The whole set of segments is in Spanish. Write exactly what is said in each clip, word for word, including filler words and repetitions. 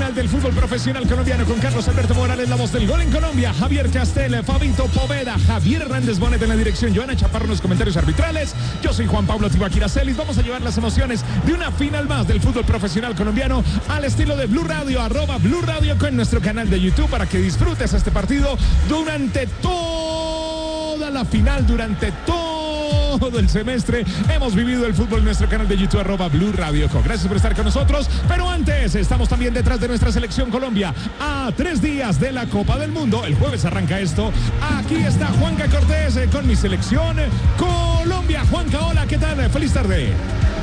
final del fútbol profesional colombiano con Carlos Alberto Morales, la voz del gol en Colombia, Javier Castel, Fabito Poveda, Javier Hernández Bonet en la dirección, Joana Chaparro en los comentarios arbitrales. Yo soy Juan Pablo Tibaquira Celis. Vamos a llevar las emociones de una final más del fútbol profesional colombiano al estilo de Blue Radio, arroba Blue Radio con nuestro canal de YouTube para que disfrutes este partido durante toda la final, durante todo el semestre. Hemos vivido el fútbol en nuestro canal de YouTube, arroba Blue Radio. Gracias por estar con nosotros. Pero antes, estamos también detrás de nuestra selección Colombia. A tres días de la Copa del Mundo. El jueves arranca esto. Aquí está Juanca Cortés eh, con mi selección Colombia. Juanca, hola, ¿qué tal? Feliz tarde.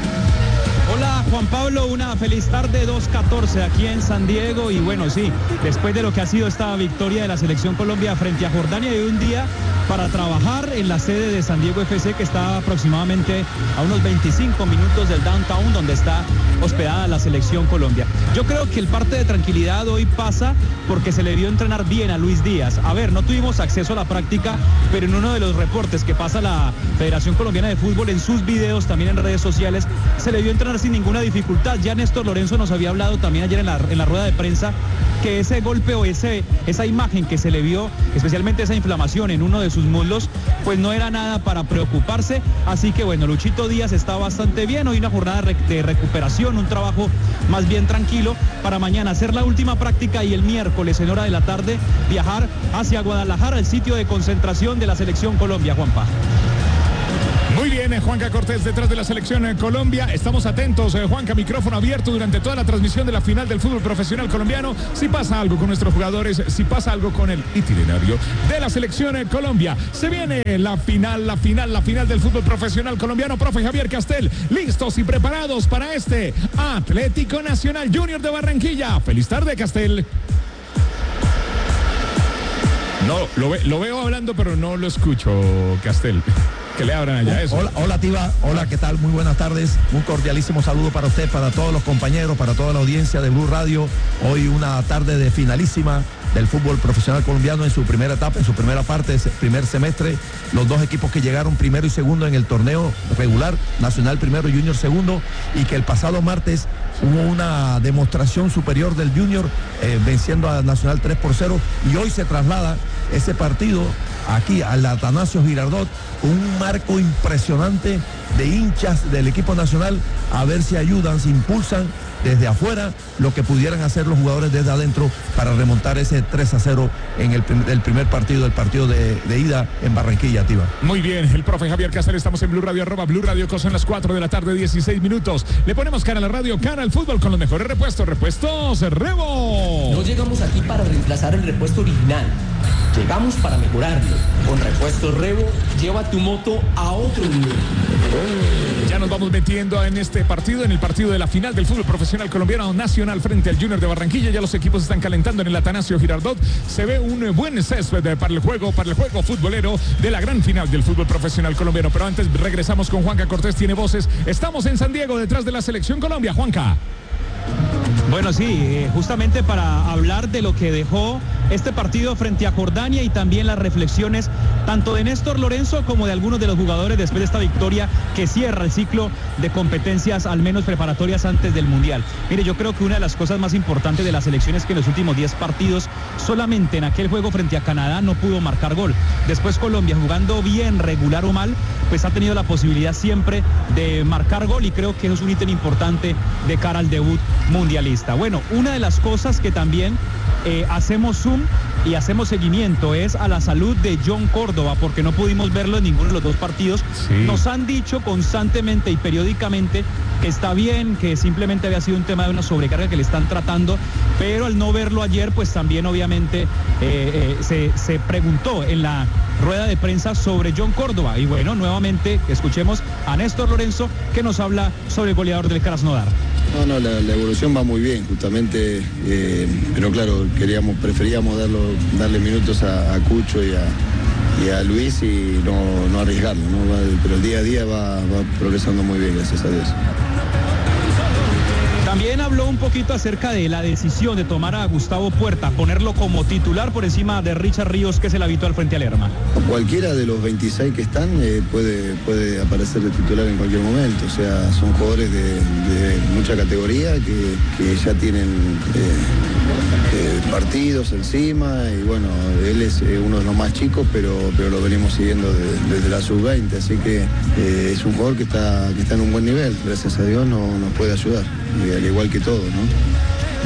Hola Juan Pablo, una feliz tarde, dos catorce aquí en San Diego. Y bueno, sí, después de lo que ha sido esta victoria de la selección Colombia frente a Jordania, y un día para trabajar en la sede de San Diego F C, que está aproximadamente a unos veinticinco minutos del downtown donde está hospedada la selección Colombia. Yo creo que el parte de tranquilidad hoy pasa porque se le vio entrenar bien a Luis Díaz. A ver, no tuvimos acceso a la práctica, pero en uno de los reportes que pasa la Federación Colombiana de Fútbol en sus videos, también en redes sociales, se le vio entrenar sin ninguna dificultad. Ya Néstor Lorenzo nos había hablado también ayer en la, en la rueda de prensa que ese golpe o ese, esa imagen que se le vio, especialmente esa inflamación en uno de sus muslos, pues no era nada para preocuparse. Así que bueno, Luchito Díaz está bastante bien. Hoy una jornada de recuperación, un trabajo más bien tranquilo para mañana hacer la última práctica y el miércoles en hora de la tarde viajar hacia Guadalajara, el sitio de concentración de la selección Colombia. Juanpa. Muy bien, eh, Juanca Cortés detrás de la selección en Colombia. Estamos atentos, eh, Juanca, micrófono abierto durante toda la transmisión de la final del fútbol profesional colombiano. Si pasa algo con nuestros jugadores, si pasa algo con el itinerario de la selección en Colombia. Se viene la final, la final, la final del fútbol profesional colombiano. Profe Javier Castel, listos y preparados para este Atlético Nacional Junior de Barranquilla. Feliz tarde, Castel. No, lo, ve, lo veo hablando, pero no lo escucho, Castel. Que le abran allá eso. Hola, hola Tiba, hola, ¿qué tal? Muy buenas tardes. Un cordialísimo saludo para usted, para todos los compañeros, para toda la audiencia de Blue Radio. Hoy una tarde de finalísima del fútbol profesional colombiano en su primera etapa, en su primera parte, ese primer semestre. Los dos equipos que llegaron primero y segundo en el torneo regular, Nacional primero y Junior segundo, y que el pasado martes hubo una demostración superior del Junior eh, venciendo a Nacional tres por cero, y hoy se traslada ese partido aquí al Atanasio Girardot, un marco impresionante de hinchas del equipo nacional, a ver si ayudan, si impulsan desde afuera lo que pudieran hacer los jugadores desde adentro para remontar ese tres a cero en el, prim el primer partido, el partido de, de ida en Barranquilla, Tiba. Muy bien, el profe Javier Castel, estamos en Blue Radio, arroba Blue Radio, son las cuatro de la tarde, dieciséis minutos. Le ponemos cara a la radio, cara al fútbol con los mejores repuestos, repuestos Rebo. No llegamos aquí para reemplazar el repuesto original, llegamos para mejorarlo. Con Repuestos Rebo, lleva tu moto a otro nivel. Ya nos vamos metiendo en este partido, en el partido de la final del fútbol profesional colombiano Nacional frente al Junior de Barranquilla. Ya los equipos están calentando en el Atanasio Girardot. Se ve un buen césped para el juego, para el juego futbolero de la gran final del fútbol profesional colombiano. Pero antes regresamos con Juanca Cortés, tiene voces. Estamos en San Diego, detrás de la selección Colombia. Juanca. Bueno, sí, eh, justamente para hablar de lo que dejó este partido frente a Jordania y también las reflexiones tanto de Néstor Lorenzo como de algunos de los jugadores después de esta victoria que cierra el ciclo de competencias, al menos preparatorias antes del Mundial. Mire, yo creo que una de las cosas más importantes de la selección es que en los últimos diez partidos, solamente en aquel juego frente a Canadá no pudo marcar gol. Después Colombia, jugando bien, regular o mal, pues ha tenido la posibilidad siempre de marcar gol, y creo que eso es un ítem importante de cara al debut mundialista. Bueno, una de las cosas que también eh, hacemos zoom y hacemos seguimiento es a la salud de John Córdoba, porque no pudimos verlo en ninguno de los dos partidos. Sí. Nos han dicho constantemente y periódicamente que está bien, que simplemente había sido un tema de una sobrecarga que le están tratando, pero al no verlo ayer, pues también obviamente eh, eh, se, se preguntó en la rueda de prensa sobre John Córdoba. Y bueno, nuevamente escuchemos a Néstor Lorenzo, que nos habla sobre el goleador del Krasnodar. No, no, la, la evolución va muy bien, justamente, eh, pero claro, queríamos, preferíamos darlo, darle minutos a, a Cucho y a, y a Luis y no, no arriesgarlo, ¿no? Va, pero el día a día va, va progresando muy bien, gracias a Dios. También habló un poquito acerca de la decisión de tomar a Gustavo Puerta, ponerlo como titular por encima de Richard Ríos, que es el habitual frente a Lerma. Cualquiera de los veintiséis que están eh, puede, puede aparecer de titular en cualquier momento. O sea, son jugadores de, de mucha categoría que, que ya tienen eh, eh, partidos encima y bueno, él es eh, uno de los más chicos, pero, pero lo venimos siguiendo de, desde la sub veinte, así que eh, es un jugador que está, que está en un buen nivel. Gracias a Dios no, nos puede ayudar, y al igual que todo, ¿no?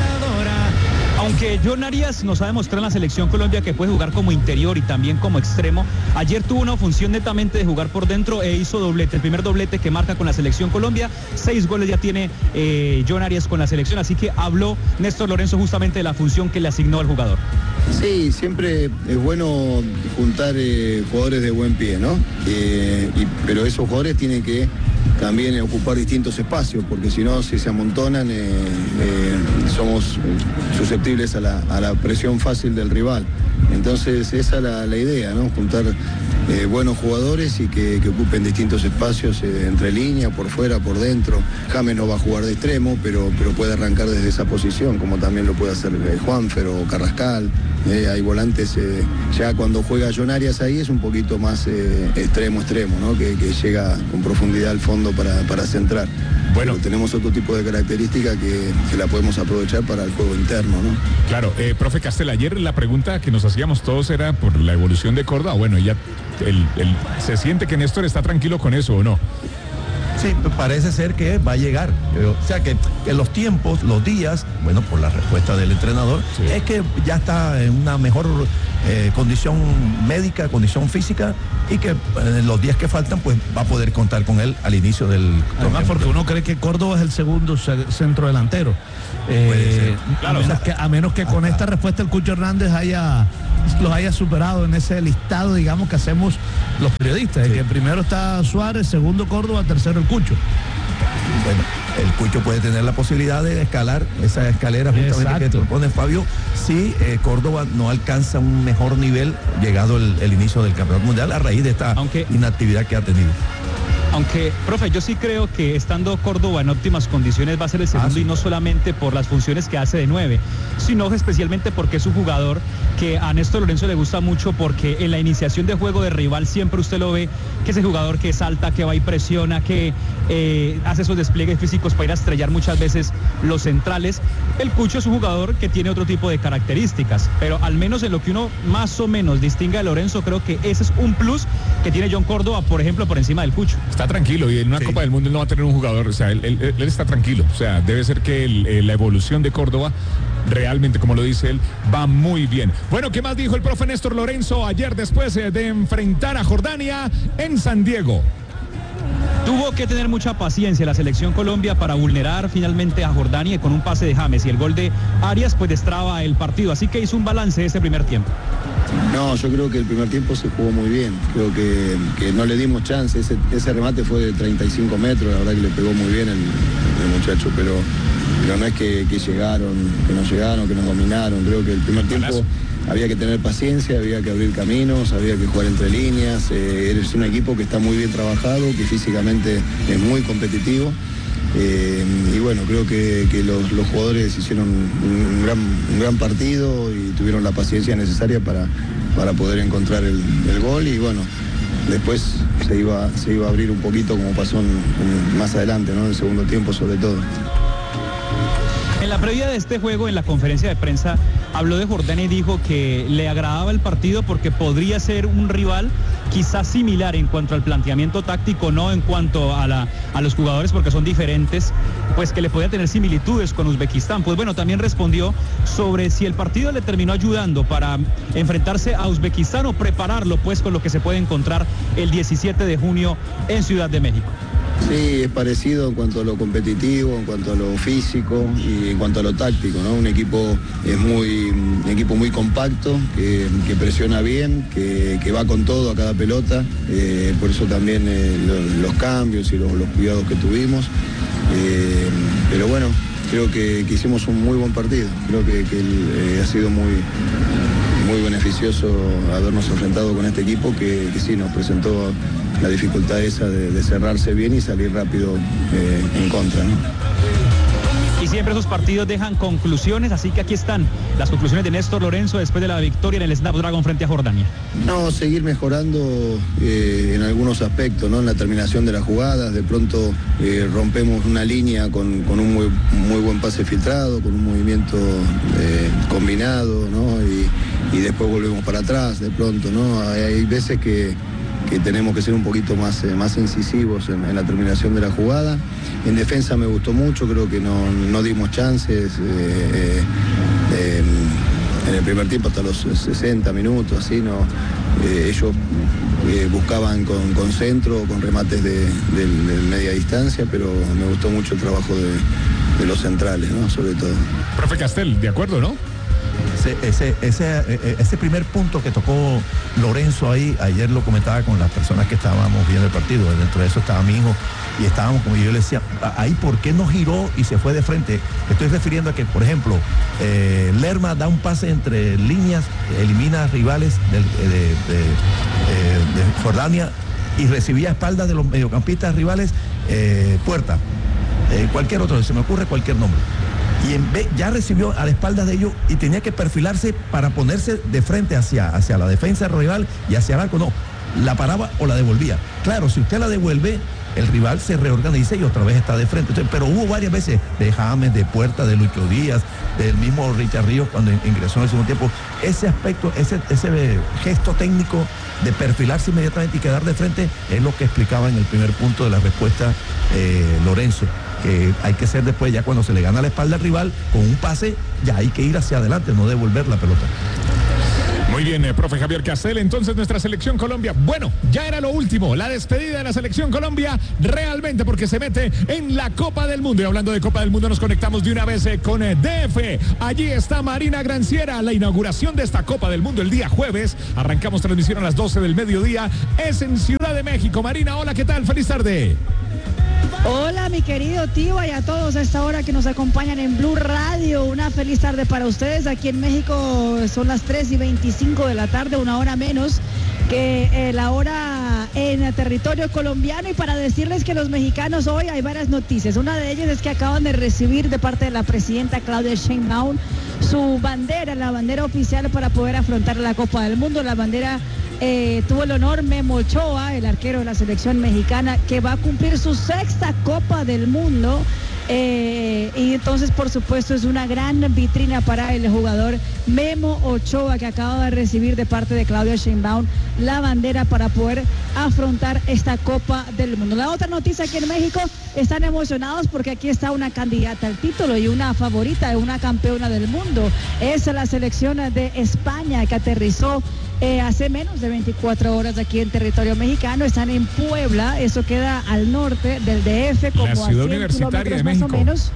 Aunque John Arias nos ha demostrado en la selección Colombia que puede jugar como interior y también como extremo, ayer tuvo una función netamente de jugar por dentro e hizo doblete, el primer doblete que marca con la selección Colombia. Seis goles ya tiene eh, John Arias con la selección, así que habló Néstor Lorenzo justamente de la función que le asignó al jugador. Sí, siempre es bueno juntar eh, jugadores de buen pie, ¿no? Eh, y, pero esos jugadores tienen que también ocupar distintos espacios, porque si no, si se amontonan, eh, eh, somos susceptibles a la, a la presión fácil del rival. Entonces esa es la, la idea, ¿no? Juntar eh, buenos jugadores y que, que ocupen distintos espacios eh, entre líneas, por fuera, por dentro. James no va a jugar de extremo, pero, pero puede arrancar desde esa posición, como también lo puede hacer eh, Juanfer o Carrascal. Eh, hay volantes, eh, ya cuando juega John Arias ahí es un poquito más eh, extremo, extremo, ¿no? Que, que llega con profundidad al fondo para, para centrar. Bueno, pero tenemos otro tipo de característica que, que la podemos aprovechar para el juego interno, ¿no? Claro, eh, profe Castel, ayer la pregunta que nos hacíamos todos era por la evolución de Córdoba. Bueno, ya el, el, ¿se siente que Néstor está tranquilo con eso o no? Sí, parece ser que va a llegar. O sea que, que los tiempos, los días, bueno, por la respuesta del entrenador, sí, es que ya está en una mejor eh, condición médica, condición física, y que en los días que faltan, pues va a poder contar con él al inicio del Además, porque uno cree que Córdoba es el segundo centro delantero. Eh, claro, a, menos que, a menos que con esta respuesta el Cucho Hernández haya los haya superado en ese listado, digamos, que hacemos los periodistas, sí, de que primero está Suárez, segundo Córdoba, tercero el Cucho. Bueno, el Cucho puede tener la posibilidad de escalar esa escalera justamente. Exacto, que te propone Fabio, si eh, Córdoba no alcanza un mejor nivel llegado el, el inicio del Campeonato Mundial a raíz de esta Aunque... inactividad que ha tenido. Aunque, profe, yo sí creo que estando Córdoba en óptimas condiciones va a ser el segundo, ah, sí, y no solamente por las funciones que hace de nueve, sino especialmente porque es un jugador que a Néstor Lorenzo le gusta mucho, porque en la iniciación de juego de rival siempre usted lo ve, que es el jugador que salta, que va y presiona, que eh, hace esos despliegues físicos para ir a estrellar muchas veces los centrales. El Cucho es un jugador que tiene otro tipo de características, pero al menos en lo que uno más o menos distingue a Lorenzo, creo que ese es un plus que tiene John Córdoba, por ejemplo, por encima del Cucho. Está tranquilo, y en una sí. Copa del Mundo él no va a tener un jugador, o sea, él, él, él está tranquilo, o sea, debe ser que el, el, la evolución de Córdoba realmente, como lo dice él, va muy bien. Bueno, ¿qué más dijo el profe Néstor Lorenzo ayer después de enfrentar a Jordania en San Diego? Tuvo que tener mucha paciencia la selección Colombia para vulnerar finalmente a Jordania con un pase de James, y el gol de Arias pues destraba el partido, así que hizo un balance de ese primer tiempo. No, yo creo que el primer tiempo se jugó muy bien, creo que, que no le dimos chance, ese, ese remate fue de treinta y cinco metros, la verdad que le pegó muy bien el, el muchacho, pero, pero no es que, que llegaron, que no llegaron, que nos dominaron, creo que el primer tiempo había que tener paciencia, había que abrir caminos, había que jugar entre líneas, eh, es un equipo que está muy bien trabajado, que físicamente es muy competitivo. Eh, y bueno, creo que, que los, los jugadores hicieron un gran, un gran partido y tuvieron la paciencia necesaria para, para poder encontrar el, el gol, y bueno, después se iba, se iba a abrir un poquito como pasó en, en, más adelante, ¿no? En el segundo tiempo sobre todo. En la previa de este juego, en la conferencia de prensa, habló de Jordania y dijo que le agradaba el partido porque podría ser un rival quizás similar en cuanto al planteamiento táctico, no en cuanto a, la, a los jugadores, porque son diferentes, pues que le podía tener similitudes con Uzbekistán. Pues bueno, también respondió sobre si el partido le terminó ayudando para enfrentarse a Uzbekistán o prepararlo pues con lo que se puede encontrar el diecisiete de junio en Ciudad de México. Sí, es parecido en cuanto a lo competitivo, en cuanto a lo físico y en cuanto a lo táctico, ¿no? Un equipo es muy, un equipo muy compacto, que, que presiona bien, que, que va con todo a cada pelota, eh, por eso también eh, los, los cambios y los, los cuidados que tuvimos. Eh, pero bueno, creo que, que hicimos un muy buen partido, creo que, que eh, ha sido muy, muy beneficioso habernos enfrentado con este equipo que, que sí nos presentó la dificultad esa de, de cerrarse bien y salir rápido eh, en contra, ¿no? y siempre esos partidos dejan conclusiones, así que aquí están las conclusiones de Néstor Lorenzo después de la victoria en el Snapdragon frente a Jordania. No, seguir mejorando eh, en algunos aspectos, ¿no? En la terminación de las jugadas, de pronto eh, rompemos una línea con, con un muy, muy buen pase filtrado, con un movimiento eh, combinado, ¿no? Y, y después volvemos para atrás, de pronto, ¿no? Hay, hay veces que, que tenemos que ser un poquito más, eh, más incisivos en, en la terminación de la jugada. En defensa me gustó mucho, creo que no, no dimos chances. Eh, eh, en el primer tiempo hasta los sesenta minutos, así, ¿no? Eh, ellos eh, buscaban con, con centro, con remates de, de, de media distancia, pero me gustó mucho el trabajo de, de los centrales, ¿no? Sobre todo. Profe Castel, ¿de acuerdo, no? Ese, ese, ese, ese primer punto que tocó Lorenzo ahí, ayer lo comentaba con las personas que estábamos viendo el partido, dentro de eso estaba mi hijo, y estábamos, como yo le decía, ahí ¿por qué no giró y se fue de frente? Estoy refiriendo a que, por ejemplo, eh, Lerma da un pase entre líneas, elimina rivales del, de, de, de, de Jordania y recibía a espaldas de los mediocampistas rivales eh, Puerta, eh, cualquier otro, se me ocurre cualquier nombre. Y en vez, ya recibió a la espalda de ellos y tenía que perfilarse para ponerse de frente hacia, hacia la defensa rival y hacia el arco. No, la paraba o la devolvía. Claro, si usted la devuelve, el rival se reorganiza y otra vez está de frente. Entonces, pero hubo varias veces de James, de Puerta, de Lucho Díaz, del mismo Richard Ríos cuando ingresó en el segundo tiempo. Ese aspecto, ese, ese gesto técnico de perfilarse inmediatamente y quedar de frente es lo que explicaba en el primer punto de la respuesta eh, Lorenzo. Que hay que ser después, ya cuando se le gana la espalda al rival, con un pase, ya hay que ir hacia adelante, no devolver la pelota. Muy bien, eh, profe Javier Castel, entonces nuestra selección Colombia, bueno, ya era lo último, la despedida de la selección Colombia, realmente porque se mete en la Copa del Mundo. Y hablando de Copa del Mundo, nos conectamos de una vez eh, con eh, D F. Allí está Marina Granciera, la inauguración de esta Copa del Mundo el día jueves. Arrancamos transmisión a las doce del mediodía, es en Ciudad de México. Marina, hola, ¿qué tal? Feliz tarde. Hola mi querido tío y a todos a esta hora que nos acompañan en Blue Radio, una feliz tarde para ustedes. Aquí en México son las tres y veinticinco de la tarde, una hora menos que eh, la hora en el territorio colombiano, y para decirles que los mexicanos hoy hay varias noticias. Una de ellas es que acaban de recibir de parte de la presidenta Claudia Sheinbaum su bandera, la bandera oficial para poder afrontar la Copa del Mundo. La bandera Eh, tuvo el honor Memo Ochoa, el arquero de la selección mexicana, que va a cumplir su sexta Copa del Mundo. Eh, y entonces, por supuesto, es una gran vitrina para el jugador Memo Ochoa, que acaba de recibir de parte de Claudia Sheinbaum la bandera para poder afrontar esta Copa del Mundo. La otra noticia aquí en México, están emocionados porque aquí está una candidata al título y una favorita, una campeona del mundo. Es la selección de España, que aterrizó Eh, hace menos de veinticuatro horas aquí en territorio mexicano. Están en Puebla, eso queda al norte del D F, como la ciudad universitaria de México, más o menos,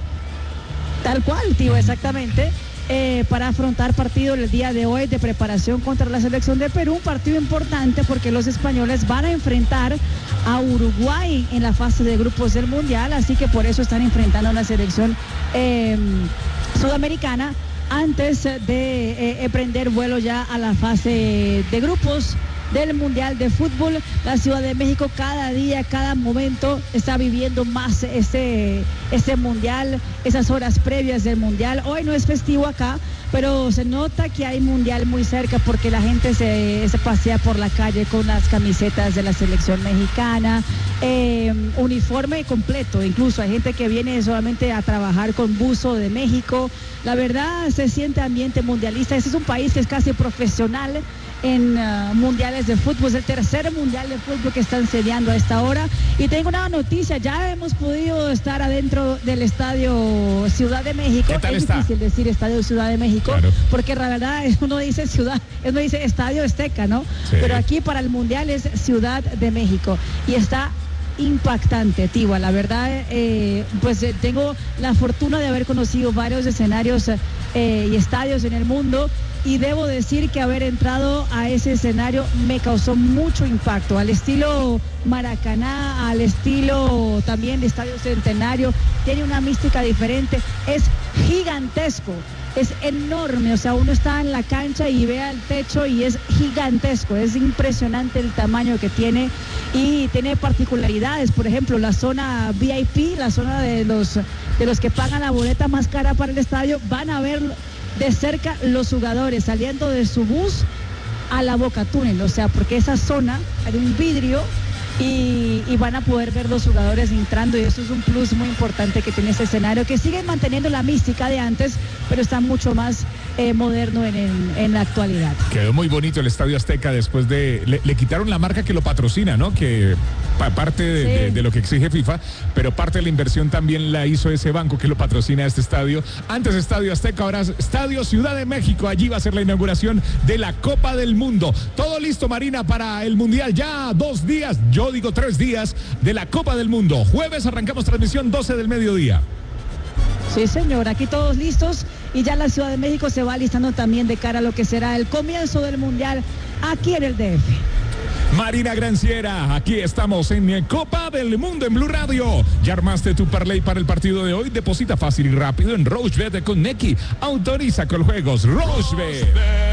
tal cual, tío, exactamente, eh, para afrontar partido el día de hoy de preparación contra la selección de Perú, un partido importante porque los españoles van a enfrentar a Uruguay en la fase de grupos del Mundial, así que por eso están enfrentando a una selección eh, sudamericana antes de eh, emprender vuelo ya a la fase de grupos del Mundial de Fútbol. La Ciudad de México cada día, cada momento está viviendo más ese, ese Mundial, esas horas previas del Mundial. Hoy no es festivo acá, pero se nota que hay Mundial muy cerca porque la gente se, se pasea por la calle con las camisetas de la selección mexicana, eh, uniforme completo, incluso hay gente que viene solamente a trabajar con buzo de México. La verdad, se siente ambiente mundialista. Este es un país que es casi profesional en uh, mundiales de fútbol, es el tercer mundial de fútbol que están sediando a esta hora. Y tengo una noticia, ya hemos podido estar adentro del estadio Ciudad de México. ¿Qué tal es está? Difícil decir estadio Ciudad de México, claro, porque la verdad uno dice ciudad, uno dice estadio Azteca, ¿no? Sí. Pero aquí para el mundial es Ciudad de México y está impactante, Tigua. La verdad, eh, pues eh, tengo la fortuna de haber conocido varios escenarios eh, y estadios en el mundo, y debo decir que haber entrado a ese escenario me causó mucho impacto, al estilo Maracaná, al estilo también de Estadio Centenario. Tiene una mística diferente, es gigantesco, es enorme, o sea, uno está en la cancha y ve al techo y es gigantesco, es impresionante el tamaño que tiene, y tiene particularidades. Por ejemplo, la zona V I P, la zona de los de los que pagan la boleta más cara para el estadio, van a ver de cerca los jugadores saliendo de su bus a la Boca Túnel, o sea, porque esa zona hay un vidrio y, y van a poder ver los jugadores entrando, y eso es un plus muy importante que tiene este escenario, que sigue manteniendo la mística de antes, pero está mucho más eh, moderno en, en, en la actualidad. Quedó muy bonito el Estadio Azteca después de... Le, le quitaron la marca que lo patrocina, ¿no? Que pa, parte de, sí. de, de lo que exige FIFA, pero parte de la inversión también la hizo ese banco que lo patrocina este estadio. Antes Estadio Azteca, ahora Estadio Ciudad de México. Allí va a ser la inauguración de la Copa del Mundo. Todo listo, Marina, para el Mundial. Ya dos días, yo digo tres días de la Copa del Mundo. Jueves arrancamos transmisión doce del mediodía. Sí, señor, aquí todos listos y ya la Ciudad de México se va alistando también de cara a lo que será el comienzo del Mundial aquí en el D F. Marina Granciera, aquí estamos en Copa del Mundo en Blue Radio. ¿Ya armaste tu parlay para el partido de hoy? Deposita fácil y rápido en Rochebet con Neki. Autoriza con juegos Rochebet.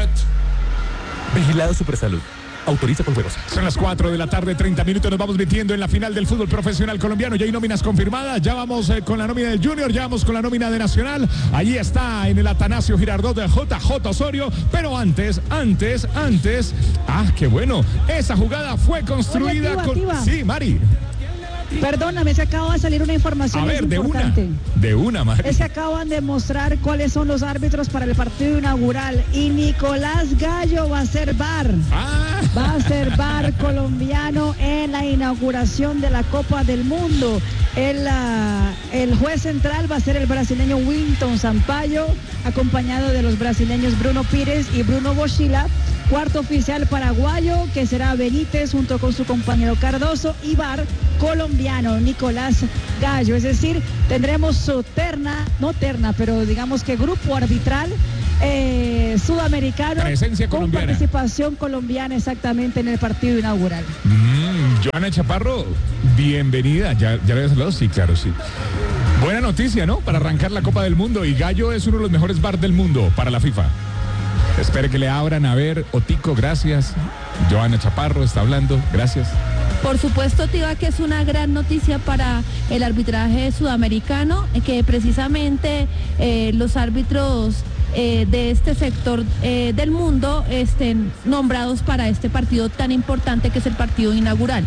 Vigilado Supersalud. Autoriza con juegos. Son las cuatro de la tarde, treinta minutos. Nos vamos metiendo en la final del fútbol profesional colombiano. Ya hay nóminas confirmadas. Ya vamos eh, con la nómina del Junior. Ya vamos con la nómina de Nacional. Allí está en el Atanasio Girardot de J J Osorio. Pero antes, antes, antes. Ah, qué bueno. Esa jugada fue construida Oye, activa, con. activa. Sí, Mari. Perdóname, se acaba de salir una información A ver, de importante. una, de una, Mari. Es que acaban de mostrar cuáles son los árbitros para el partido inaugural y Nicolás Gallo va a ser V A R. Ah. Va a ser V A R colombiano en la inauguración de la Copa del Mundo. El, uh, el juez central va a ser el brasileño Winton Sampaio, acompañado de los brasileños Bruno Pires y Bruno Boschila. Cuarto oficial paraguayo, que será Benítez junto con su compañero Cardoso, y V A R colombiano Nicolás Gallo. Es decir, tendremos su terna, no terna, pero digamos que grupo arbitral eh, sudamericano. Presencia con colombiana. Participación colombiana exactamente en el partido inaugural. Mm, Joana Chaparro, bienvenida. ¿Ya, ya le habías hablado? Sí, claro, sí. Buena noticia, ¿no? Para arrancar la Copa del Mundo. Y Gallo es uno de los mejores V A R del mundo para la FIFA. Espere que le abran. A ver, Otico, gracias. Joana Chaparro está hablando, gracias. Por supuesto, Tiba, que es una gran noticia para el arbitraje sudamericano, que precisamente eh, los árbitros eh, de este sector eh, del mundo estén nombrados para este partido tan importante que es el partido inaugural.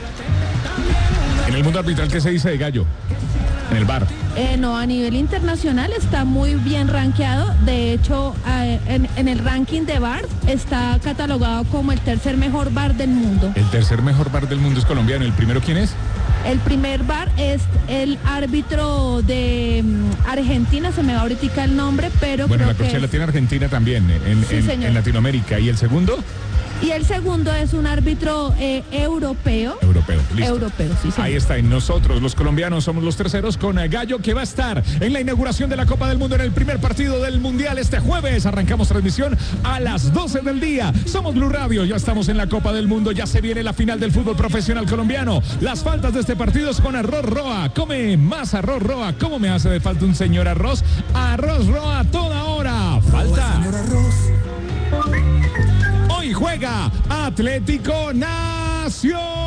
En el mundo arbitral, ¿qué se dice de Gallo? En el V A R. Eh, no, a nivel internacional está muy bien rankeado. De hecho, eh, en, en el ranking de V A R está catalogado como el tercer mejor V A R del mundo. El tercer mejor V A R del mundo es colombiano. ¿El primero quién es? El primer V A R es el árbitro de um, Argentina, se me va ahorita el nombre, pero bueno, creo la Cochela es... tiene Argentina también, en, sí, en, en Latinoamérica. ¿Y el segundo? Y el segundo es un árbitro eh, europeo. Europeo, listo. Europeo, sí, sí. Ahí está, y nosotros, los colombianos, somos los terceros con Gallo, que va a estar en la inauguración de la Copa del Mundo en el primer partido del Mundial este jueves. Arrancamos transmisión a las doce del día. Somos Blue Radio, ya estamos en la Copa del Mundo, ya se viene la final del fútbol profesional colombiano. Las faltas de este partido es con arroz Roa. Come más arroz Roa. ¿Cómo me hace de falta un señor arroz? Arroz Roa a toda hora. Falta. Señor arroz. Hoy juega Atlético Nacional.